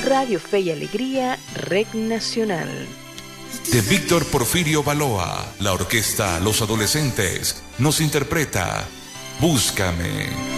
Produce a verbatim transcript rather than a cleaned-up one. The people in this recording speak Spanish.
Radio Fe y Alegría, Red Nacional. De Víctor Porfirio Baloa, la orquesta Los Adolescentes nos interpreta Búscame.